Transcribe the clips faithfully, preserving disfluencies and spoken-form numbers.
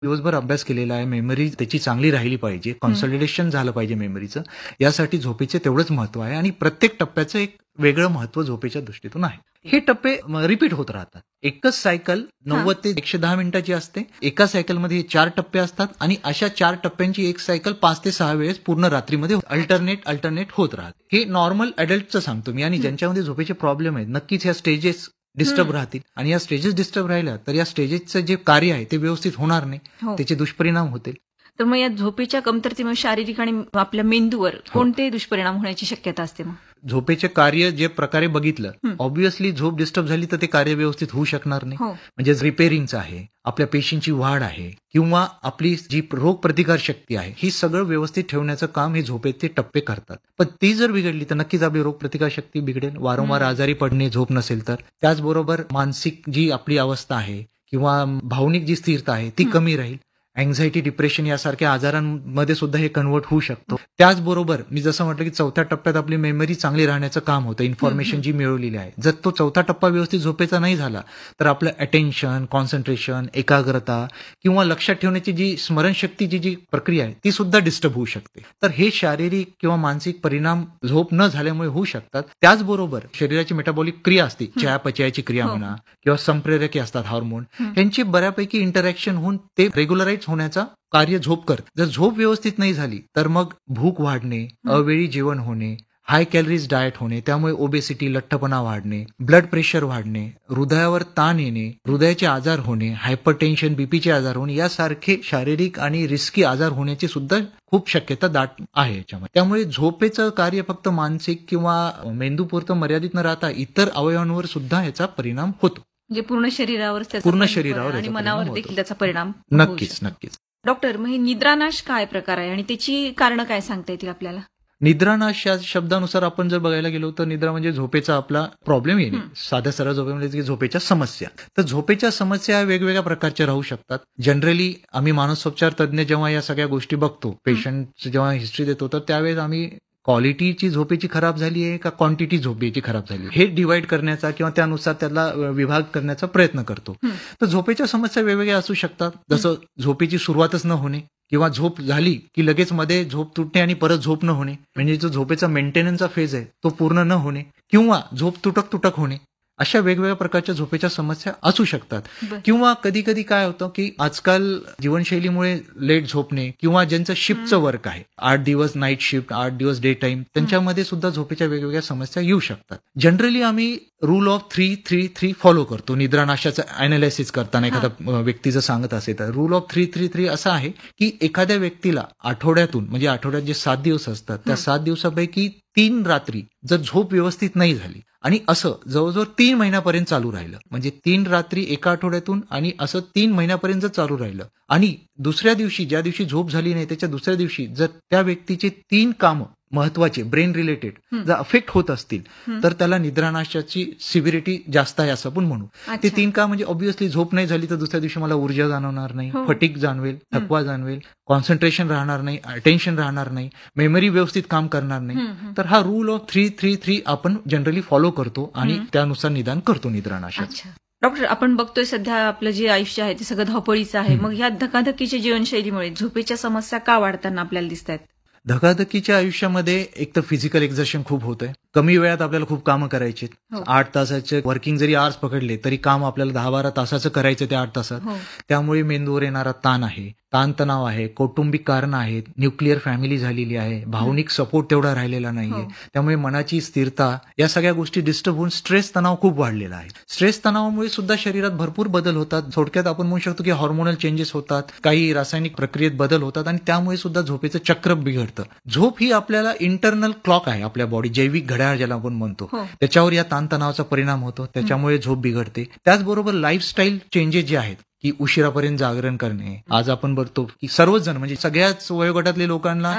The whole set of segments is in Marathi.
दिवसभर अभ्यास केलेला आहे, मेमरी त्याची चांगली राहिली पाहिजे, कॉन्सॉलिडेशन झालं पाहिजे मेमरीचं, यासाठी झोपेचे तेवढंच महत्व आहे आणि प्रत्येक टप्प्याचं एक वेगळं महत्व झोपेच्या दृष्टीतून आहे. हे टप्पे रिपीट होत राहतात. एकच सायकल नव्वद ते एकशे दहा मिनिटाची असते. एका सायकलमध्ये चार टप्पे असतात आणि अशा चार टप्प्यांची एक सायकल पाच ते सहा वेळेस पूर्ण रात्रीमध्ये अल्टरनेट अल्टरनेट होत राहते. हे नॉर्मल अडल्टचं सांगतो मी आणि ज्यांच्यामध्ये झोपेचे प्रॉब्लेम आहेत, नक्कीच ह्या स्टेजेस डिस्टर्ब राहतील आणि या स्टेजेस डिस्टर्ब राहिल्या तर या स्टेजेसचं जे कार्य आहे ते व्यवस्थित होणार नाही, त्याचे दुष्परिणाम होतील. तर मग या झोपेच्या कमतरतेमुळे शारीरिक आणि आपल्या मेंदूवर कोणते दुष्परिणाम होण्याची शक्यता असते? मग झोपेचे कार्य जे प्रकारे बघितलं, ऑब्व्हियसली झोप डिस्टर्ब झाली तर ते कार्य व्यवस्थित होऊ शकणार नाही. म्हणजे रिपेअरिंगचं आहे, आपल्या पेशींची वाढ आहे किंवा आपली जी रोग प्रतिकार शक्ती आहे, ही सगळं व्यवस्थित ठेवण्याचं काम हे झोपेचे टप्पे करतात. पण ती जर बिघडली तर नक्कीच आपली रोग प्रतिकार शक्ती बिघडेल, वारंवार आजारी पडणे झोप नसेल तर. त्याचबरोबर मानसिक जी आपली अवस्था आहे किंवा भावनिक जी स्थिरता आहे ती कमी राहील. अँझायटी, डिप्रेशन यासारख्या आजारांमध्ये सुद्धा हे कन्वर्ट होऊ शकतो. त्याचबरोबर मी जसं म्हटलं की चौथ्या टप्प्यात आपली मेमरी चांगली राहण्याचं काम होतं, इन्फॉर्मेशन जी मिळवलेली आहे. जर तो चौथा टप्पा व्यवस्थित झोपेचा नाही झाला तर आपलं अटेन्शन, कॉन्सन्ट्रेशन, एकाग्रता किंवा लक्षात ठेवण्याची जी स्मरणशक्तीची जी प्रक्रिया आहे ती सुद्धा डिस्टर्ब होऊ शकते. तर हे शारीरिक किंवा मानसिक परिणाम झोप न झाल्यामुळे होऊ शकतात. त्याचबरोबर शरीराची मेटाबॉलिक क्रिया असते, चयापचयाची क्रिया म्हणा किंवा संप्रेरके असतात हार्मोन, यांची बऱ्यापैकी इंटरॅक्शन होऊन ते रेग्युलराइज होण्याचा कार्य झोप करत. जर झोप व्यवस्थित नाही झाली तर मग भूक वाढणे, अवेळी जेवण होणे, हाय कॅलरीज डाएट होणे, त्यामुळे ओबेसिटी, लठ्ठपणा वाढणे, ब्लड प्रेशर वाढणे, हृदयावर ताण येणे, हृदयाचे आजार होणे, हायपरटेन्शन, बीपीचे आजार होणे यासारखे शारीरिक आणि रिस्की आजार होण्याची सुद्धा खूप शक्यता दाट आहे याच्यामध्ये. त्यामुळे झोपेचं कार्य फक्त मानसिक किंवा मेंदूपुरतं मर्यादित न राहता इतर अवयवांवर सुद्धा याचा परिणाम होतो. म्हणजे पूर्ण शरीरावर पूर्ण शरीरावर आणि मनावर देखील त्याचा परिणाम नक्कीच नक्कीच. डॉक्टर, मग निद्रानाश काय प्रकार आहे आणि त्याची कारण काय सांगता येतील आपल्याला? निद्रानाश या शब्दानुसार आपण जर बघायला गेलो तर निद्रा म्हणजे झोपेचा आपला प्रॉब्लेम येणे, साध्या सरळ झोपेमध्ये झोपेच्या समस्या. तर झोपेच्या समस्या वेगवेगळ्या प्रकारच्या राहू शकतात. जनरली आम्ही मानसोपचार तज्ञ जेव्हा या सगळ्या गोष्टी बघतो, पेशंट जेव्हा हिस्ट्री देतो, तर त्यावेळेस आम्ही क्वालिटीची झोपेची खराब झाली आहे का क्वांटिटी झोपेची खराब झाली हे डिवाइड करण्याचा किंवा त्यानुसार त्याला विभाग करण्याचा प्रयत्न करतो. तर झोपेच्या समस्या वेगवेगळ्या असू शकतात, जसं झोपेची सुरुवातच न होणे किंवा झोप झाली की लगेच मध्ये झोप तुटणे आणि परत झोप न होणे, म्हणजे जो झोपेचा मेंटेनन्सचा फेज आहे तो पूर्ण न होणे किंवा झोप तुटक तुटक होणे, अशा वेगवेगळ्या प्रकारच्या झोपेच्या समस्या असू शकतात. किंवा कधी कधी काय होतं की आजकाल जीवनशैलीमुळे लेट झोपणे किंवा ज्यांचं शिफ्टचं वर्क आहे, आठ दिवस नाईट शिफ्ट, आठ दिवस डे टाइम, त्यांच्यामध्ये सुद्धा झोपेच्या वेगवेगळ्या समस्या येऊ शकतात. जनरली आम्ही rule of three three three follow करतो निद्रानाशाचं अनालिसिस करताना. एखादा व्यक्ती जर सांगत असेल तर rule of three three three असा आहे की एखाद्या व्यक्तीला आठवड्यातून म्हणजे आठवड्यात जे सात दिवस असतात त्या सात दिवसापैकी तीन रात्री जर झोप व्यवस्थित नाही झाली आणि असं जवळजवळ तीन महिन्यापर्यंत चालू राहिलं, म्हणजे तीन रात्री एका आठवड्यातून आणि असं तीन महिन्यापर्यंत जर चालू राहिलं आणि दुसऱ्या दिवशी ज्या दिवशी झोप झाली नाही त्याच्या दुसऱ्या दिवशी जर त्या व्यक्तीचे तीन कामं महत्वाचे ब्रेन रिलेटेड जर अफेक्ट होत असतील तर त्याला निद्रानाशाची सिव्हिरिटी जास्त आहे असं आपण म्हणू. ते तीन का म्हणजे ऑब्व्हियसली झोप नाही झाली तर दुसऱ्या दिवशी मला ऊर्जा जाणवणार नाही, फटीग जाणवेल, थकवा जाणवेल, कॉन्सन्ट्रेशन राहणार नाही, अटेन्शन राहणार नाही, मेमरी व्यवस्थित काम करणार नाही. तर हा rule of three three three आपण जनरली फॉलो करतो आणि त्यानुसार निदान करतो निद्रानाशाचं. डॉक्टर, आपण बघतोय सध्या आपलं जे आयुष्य आहे ते सगळं धावपळीचं आहे. मग ह्या धकाधकीच्या जीवनशैलीमुळे झोपेच्या समस्या का वाढताना आपल्याला दिसत आहेत? धकाधकीच्या आयुष्यामध्ये एक तर फिजिकल एक्झर्शन खूप होतंय, कमी वेळात आपल्याला खूप कामं करायची, आठ तासाचे वर्किंग जरी आवर्स पकडले तरी काम आपल्याला दहा बारा तासाचं करायचं ते आठ तासात. त्यामुळे मेंदूवर येणारा ताण आहे, ताणतणाव आहे, कौटुंबिक कारण आहेत, न्यूक्लिअर फॅमिली झालेली आहे, भावनिक सपोर्ट तेवढा राहिलेला नाहीये, त्यामुळे मनाची स्थिरता या सगळ्या गोष्टी डिस्टर्ब होऊन स्ट्रेस तणाव खूप वाढलेला आहे. स्ट्रेस तणावामुळे सुद्धा शरीरात भरपूर बदल होतात. थोडक्यात आपण म्हणू शकतो की हॉर्मोनल चेंजेस होतात, काही रासायनिक प्रक्रियेत बदल होतात आणि त्यामुळे सुद्धा झोपेचं चक्र बिघडतं. झोप ही आपल्याला इंटरनल क्लॉक आहे, आपल्या बॉडी जैविक घड्याळ ज्याला आपण म्हणतो, त्याच्यावर या ताणतणावाचा परिणाम होतो, त्याच्यामुळे झोप बिघडते. त्याचबरोबर लाईफस्टाईल चेंजेस जे आहेत की उशिरापर्यंत जागरण करणे, आज आपण बघतो की सर्वच जण म्हणजे सगळ्याच वयोगटातल्या लोकांना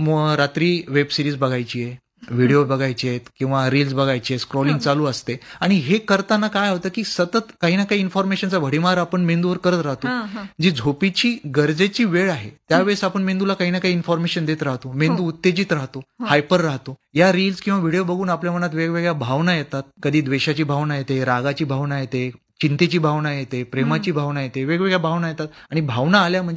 रात्री वेब सिरीज बघायची आहे, व्हिडिओ बघायचे आहेत किंवा रील्स बघायचे, स्क्रॉलिंग चालू असते आणि हे करताना काय होतं की सतत काही ना काही इन्फॉर्मेशनचा भडीमार आपण मेंदूवर करत राहतो. जी झोपेची गरजेची वेळ आहे त्यावेळेस आपण मेंदूला काही ना काही इन्फॉर्मेशन देत राहतो, मेंदू उत्तेजित राहतो, हायपर राहतो. या रील्स किंवा व्हिडिओ बघून आपल्या मनात वेगवेगळ्या भावना येतात, कधी द्वेषाची भावना येते, रागाची भावना येते, चिंतेची भावना येते, प्रेमाची भावना येते, वेगवेगळ्या भावना येतात आणि भावना आल्या म्हणजे